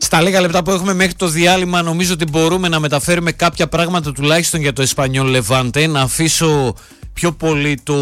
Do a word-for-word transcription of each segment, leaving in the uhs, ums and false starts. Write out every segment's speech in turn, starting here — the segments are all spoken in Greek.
Στα λίγα λεπτά που έχουμε μέχρι το διάλειμμα, νομίζω ότι μπορούμε να μεταφέρουμε κάποια πράγματα τουλάχιστον για το Εσπανιόλ Λεβάντε. Να αφήσω πιο πολύ το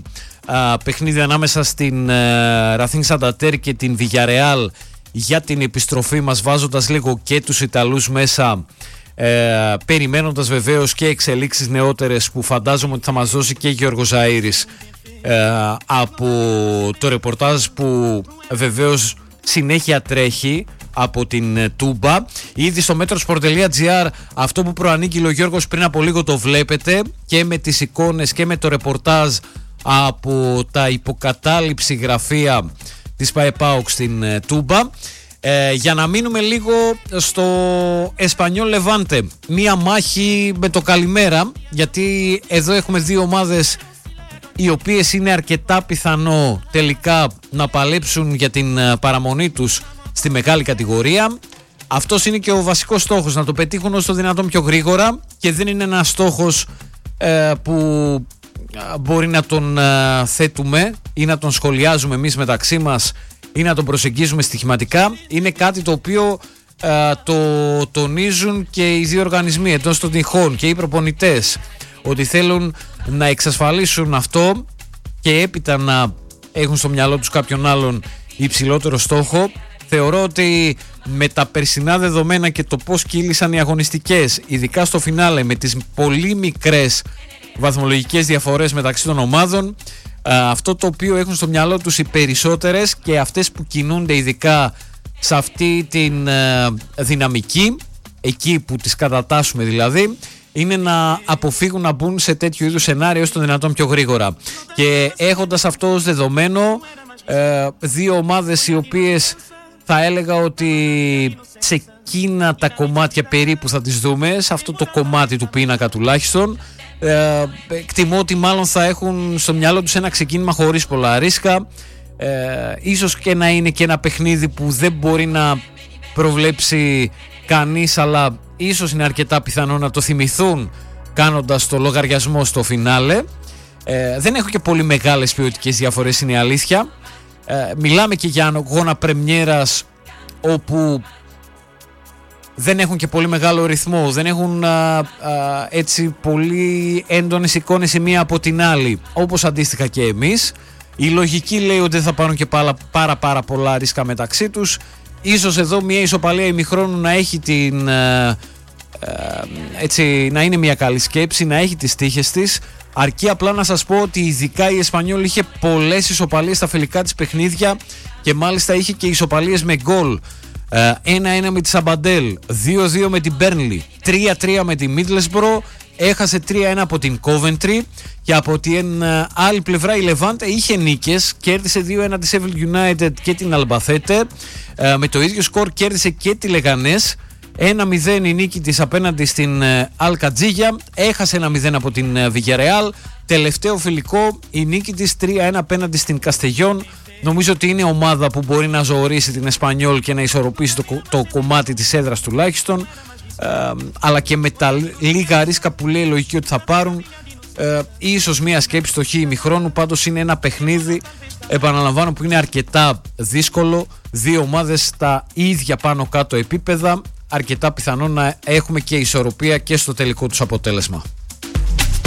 α, παιχνίδι ανάμεσα στην Ραθίν Σανταντέρ και την Βιγιαρεάλ για την επιστροφή μας, βάζοντας λίγο και τους Ιταλούς μέσα, ε, περιμένοντας βεβαίως και εξελίξεις νεότερες που φαντάζομαι ότι θα μας δώσει και Γιώργος Ζαΐρης ε, από το ρεπορτάζ που βεβαίως συνέχεια τρέχει από την Τούμπα. Ήδη στο μέτροσπορ τελεία τζι άρ αυτό που προανήγγειλε ο Γιώργος πριν από λίγο το βλέπετε και με τις εικόνες και με το ρεπορτάζ από τα υποκατάληψη γραφεία της ΠΑΕΠΑΟΚ στην Τούμπα. Ε, για να μείνουμε λίγο στο Εσπανιόλ Λεβάντε, μία μάχη με το καλημέρα, γιατί εδώ έχουμε δύο ομάδες οι οποίες είναι αρκετά πιθανό τελικά να παλέψουν για την παραμονή τους στη μεγάλη κατηγορία. Αυτός είναι και ο βασικός στόχος, να το πετύχουν όσο το δυνατόν πιο γρήγορα, και δεν είναι ένας στόχος ε, που μπορεί να τον ε, θέτουμε ή να τον σχολιάζουμε εμείς μεταξύ μας ή να τον προσεγγίζουμε στοιχηματικά. Είναι κάτι το οποίο ε, το τονίζουν και οι δύο οργανισμοί εντός των τυχών και οι προπονητές, ότι θέλουν να εξασφαλίσουν αυτό και έπειτα να έχουν στο μυαλό τους κάποιον άλλον υψηλότερο στόχο. Θεωρώ ότι με τα περσινά δεδομένα και το πώς κύλησαν οι αγωνιστικές, ειδικά στο φινάλε με τις πολύ μικρές βαθμολογικές διαφορές μεταξύ των ομάδων, αυτό το οποίο έχουν στο μυαλό τους οι περισσότερες και αυτές που κινούνται ειδικά σε αυτή την δυναμική, εκεί που τις κατατάσσουμε δηλαδή, είναι να αποφύγουν να μπουν σε τέτοιου είδους σενάριο όσο το δυνατόν πιο γρήγορα. Και έχοντας αυτό ως δεδομένο, δύο ομάδες οι οποίες θα έλεγα ότι σε εκείνα τα κομμάτια περίπου θα τις δούμε, σε αυτό το κομμάτι του πίνακα τουλάχιστον, ε, εκτιμώ ότι μάλλον θα έχουν στο μυαλό τους ένα ξεκίνημα χωρίς πολλά ρίσκα, ε, ίσως και να είναι και ένα παιχνίδι που δεν μπορεί να προβλέψει κανείς, αλλά ίσως είναι αρκετά πιθανό να το θυμηθούν κάνοντας το λογαριασμό στο φινάλε. Ε, δεν έχω και πολύ μεγάλες ποιοτικές διαφορές, είναι η αλήθεια. Ε, μιλάμε και για αγώνα πρεμιέρας όπου δεν έχουν και πολύ μεγάλο ρυθμό, δεν έχουν α, α, έτσι πολύ έντονες εικόνες η μία από την άλλη, όπως αντίστοιχα και εμείς. Η λογική λέει ότι δεν θα πάρουν και πάρα, πάρα, πάρα πολλά ρίσκα μεταξύ τους. Ίσως εδώ μια ισοπαλία ημιχρόνου να έχει την α, α, έτσι, να είναι μια καλή σκέψη, να έχει τις τύχες της. Αρκεί απλά να σας πω ότι ειδικά η Εσπανιόλ είχε πολλές ισοπαλίες στα φιλικά της παιχνίδια και μάλιστα είχε και ισοπαλίες με γκολ. ένα ένα με τη Σαμπαντέλ, δύο δύο με την Μπέρνλι, τρία τρία με τη Μίτλεσμπρο, έχασε τρία ένα από την Κόβεντρι, και από την άλλη πλευρά η Λεβάντε είχε νίκες, κέρδισε δύο ένα τη Sheffield United και την Αλμπαθέτε, με το ίδιο σκορ κέρδισε και τη Λεγανές, ένα μηδέν η νίκη της απέναντι στην Αλκατζίγια, έχασε ένα μηδέν από την Βιγιαρεάλ, τελευταίο φιλικό η νίκη της τρία ένα απέναντι στην Καστεγιόν. Νομίζω ότι είναι ομάδα που μπορεί να ζωωρήσει την Εσπανιόλ και να ισορροπήσει το, το κομμάτι της έδρας τουλάχιστον, ε, αλλά και με τα λίγα ρίσκα που λέει λογική ότι θα πάρουν, ε, ίσως μια σκέψη στο χ ημιχρόνου. Πάντως είναι ένα παιχνίδι, επαναλαμβάνω, που είναι αρκετά δύσκολο, δύο ομάδες στα ίδια πάνω κάτω επίπεδα, αρκετά πιθανό να έχουμε και ισορροπία και στο τελικό τους αποτέλεσμα.